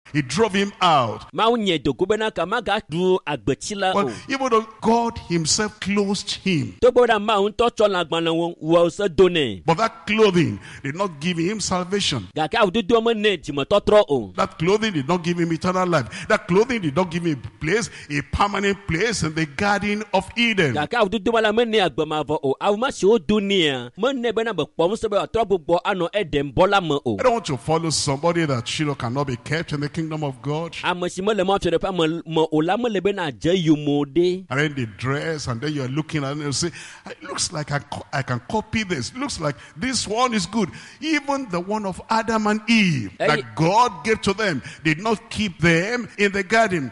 He drove him out. But even though God himself clothed him, but that clothing did not give him salvation. That clothing did not give him eternal life. That clothing did not give him a permanent place in the Garden of Eden. I don't want to follow somebody that cannot be kept in the kingdom of God. And then they dress, and then you're looking at it and you say, it looks like I can copy this. Looks like this one is good. Even the one of Adam and Eve that God gave to them did not keep them in the garden.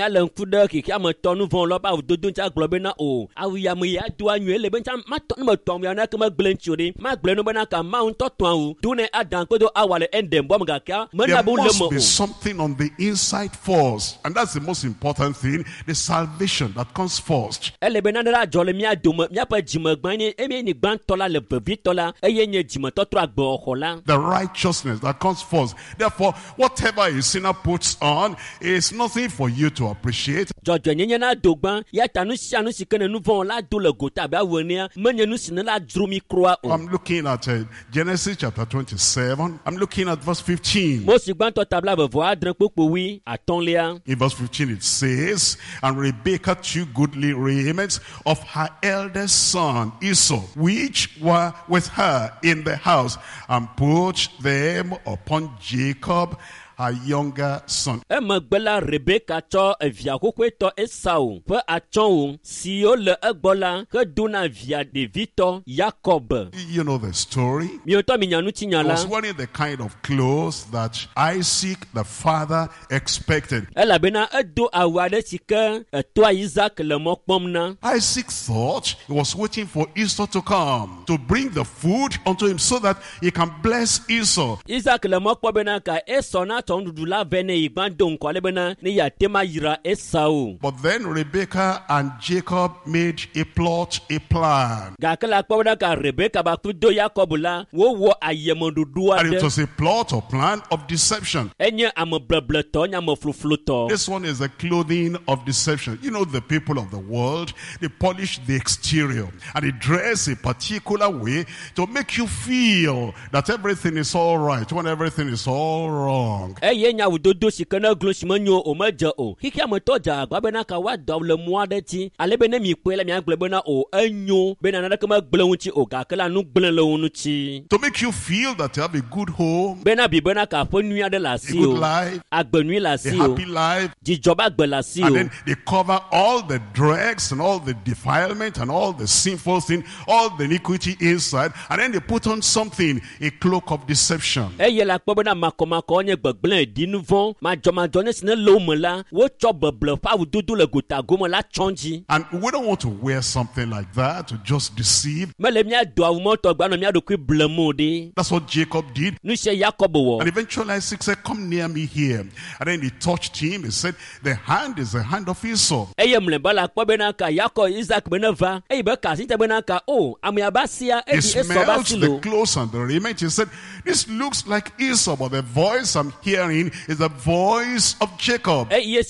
There must be something on the inside first, and that's the most important thing, the salvation that comes first. The righteousness that comes first. Therefore, whatever a sinner puts on is nothing for you to appreciate. I'm looking at Genesis chapter 27. I'm looking at verse 15. In verse 15 it says, and Rebekah took goodly raiments of her eldest son Esau, which were with her in the house, and put them upon Jacob, her younger son. You know the story. He was wearing the kind of clothes that Isaac the father expected. Isaac thought he was waiting for Esau to come to bring the food unto him so that he can bless Esau. But then Rebekah and Jacob made a plot, a plan. And it was a plot or plan of deception. This one is the clothing of deception. You know, the people of the world, they polish the exterior and they dress a particular way to make you feel that everything is all right when everything is all wrong. And then they to make you feel that you have a good home, a good life, a happy life. And then they cover all the dregs and all the defilement and all the sinful sin, all the iniquity inside, and then they put on something, a cloak of deception. And we don't want to wear something like that to just deceive. That's what Jacob did. And eventually Isaac said, come near me here. And then he touched him. He said, the hand is the hand of Esau. He smelled the clothes and the raiment. He said, this looks like Esau, but the voice I'm hearing is the voice of Jacob. You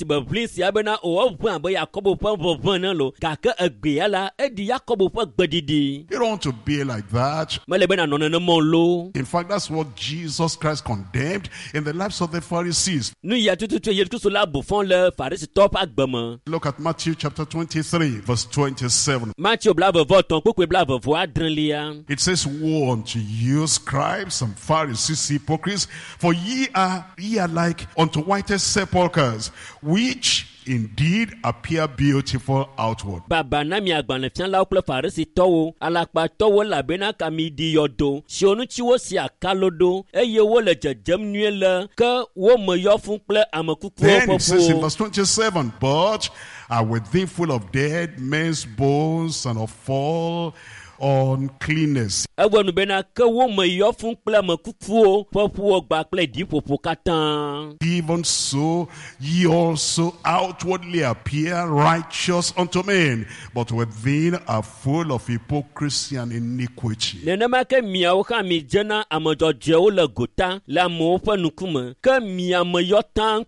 don't want to be like that. In fact, that's what Jesus Christ condemned in the lives of the Pharisees. Look at Matthew chapter 23, verse 27. It says, woe unto you, scribes and Pharisees, hypocrites, for ye are like unto whitest sepulchres, which indeed appear beautiful outward. But then it says in verse 27, but are within full of dead men's bones and of all uncleanness. Even so, ye also outwardly appear righteous unto men, but within are full of hypocrisy and iniquity.